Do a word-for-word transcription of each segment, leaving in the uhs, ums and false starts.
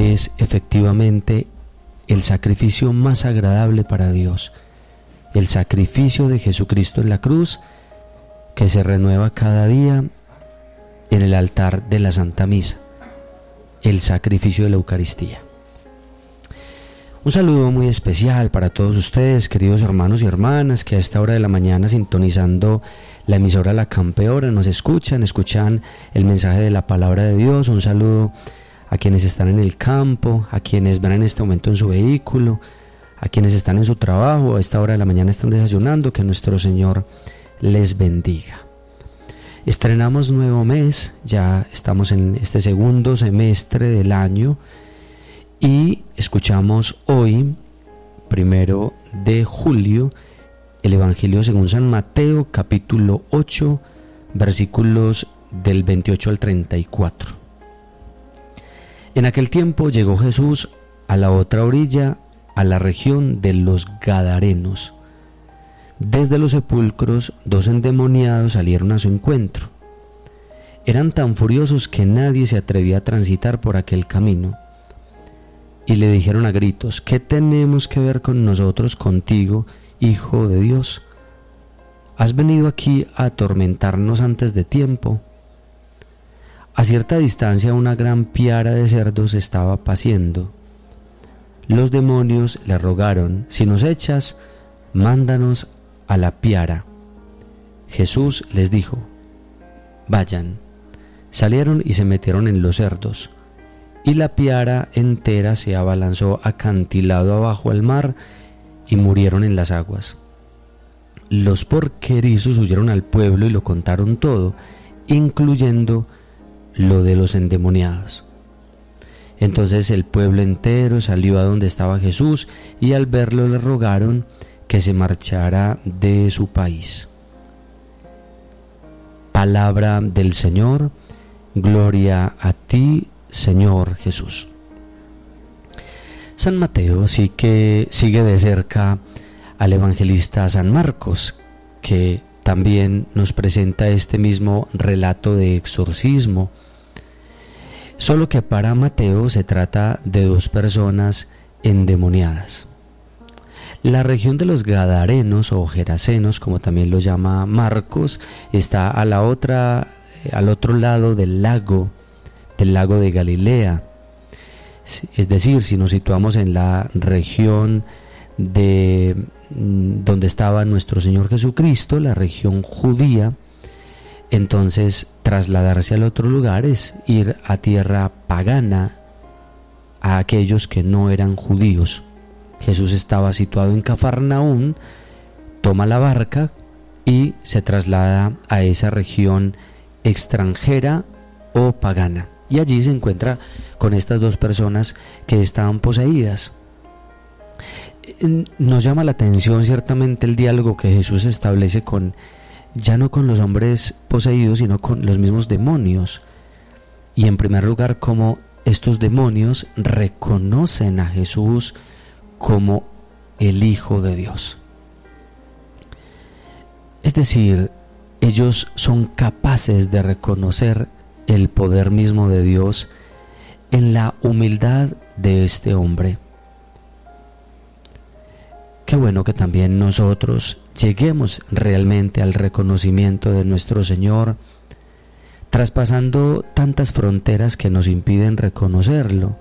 es efectivamente el sacrificio más agradable para Dios, el sacrificio de Jesucristo en la cruz, que se renueva cada día en el altar de la Santa Misa, el sacrificio de la Eucaristía. Un saludo muy especial para todos ustedes, queridos hermanos y hermanas, que a esta hora de la mañana, sintonizando la emisora La Campeora, nos escuchan, escuchan el mensaje de la palabra de Dios. Un saludo a quienes están en el campo, a quienes van en este momento en su vehículo, a quienes están en su trabajo, a esta hora de la mañana están desayunando. Que nuestro Señor les bendiga. Estrenamos nuevo mes, ya estamos en este segundo semestre del año y escuchamos hoy, primero de julio, el Evangelio según San Mateo, capítulo ocho, versículos del veintiocho al treinta y cuatro. En aquel tiempo llegó Jesús a la otra orilla, a la región de los Gadarenos. Desde los sepulcros, dos endemoniados salieron a su encuentro. Eran tan furiosos que nadie se atrevía a transitar por aquel camino. Y le dijeron a gritos: ¿qué tenemos que ver con nosotros contigo, Hijo de Dios? ¿Has venido aquí a atormentarnos antes de tiempo? A cierta distancia una gran piara de cerdos estaba paciendo. Los demonios le rogaron: si nos echas, mándanos a la piara. Jesús les dijo: vayan. Salieron y se metieron en los cerdos, y la piara entera se abalanzó acantilado abajo al mar y murieron en las aguas. Los porquerizos huyeron al pueblo y lo contaron todo, incluyendo lo de los endemoniados. Entonces el pueblo entero salió a donde estaba Jesús y al verlo le rogaron que se marchara de su país. Palabra del Señor. Gloria a ti, Señor Jesús. San Mateo sí que sigue de cerca al evangelista San Marcos, que también nos presenta este mismo relato de exorcismo, solo que para Mateo se trata de dos personas endemoniadas. La región de los Gadarenos o Gerasenos, como también lo llama Marcos, está a la otra, al otro lado del lago, del lago de Galilea. Es decir, si nos situamos en la región de donde estaba nuestro Señor Jesucristo, la región judía, entonces trasladarse al otro lugar es ir a tierra pagana, a aquellos que no eran judíos. Jesús estaba situado en Cafarnaún, toma la barca y se traslada a esa región extranjera o pagana. Y allí se encuentra con estas dos personas que estaban poseídas. Nos llama la atención ciertamente el diálogo que Jesús establece con, ya no con los hombres poseídos, sino con los mismos demonios. Y en primer lugar, cómo estos demonios reconocen a Jesús como el Hijo de Dios. Es decir, ellos son capaces de reconocer el poder mismo de Dios en la humildad de este hombre. Qué bueno que también nosotros lleguemos realmente al reconocimiento de nuestro Señor, traspasando tantas fronteras que nos impiden reconocerlo,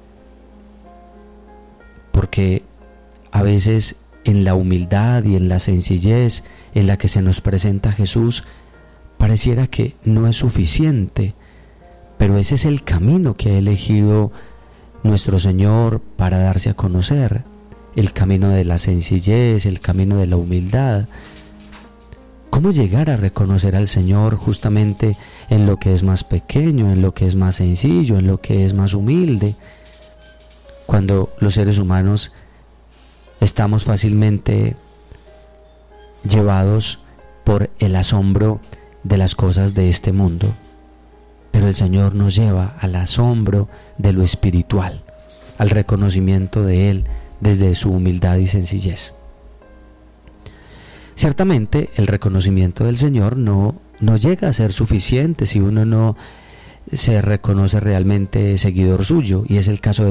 porque a veces en la humildad y en la sencillez en la que se nos presenta Jesús, pareciera que no es suficiente, pero ese es el camino que ha elegido nuestro Señor para darse a conocer, el camino de la sencillez, el camino de la humildad. ¿Cómo llegar a reconocer al Señor justamente en lo que es más pequeño, en lo que es más sencillo, en lo que es más humilde? Cuando los seres humanos estamos fácilmente llevados por el asombro de las cosas de este mundo, pero el Señor nos lleva al asombro de lo espiritual, al reconocimiento de Él desde su humildad y sencillez. Ciertamente el reconocimiento del Señor no, no llega a ser suficiente si uno no se reconoce realmente seguidor suyo, y es el caso